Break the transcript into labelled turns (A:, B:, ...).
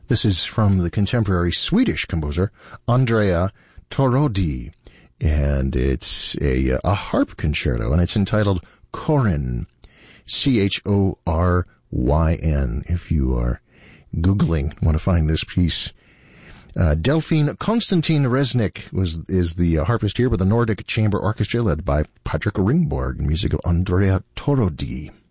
A: This is from the contemporary Swedish composer Andrea Torodi, and it's a harp concerto, and it's entitled Choryn, Choryn, if you are Googling, want to find this piece. Delphine Konstantin Resnick is the harpist here with the Nordic Chamber Orchestra led by Patrick Ringborg, music of Andrea Torodi.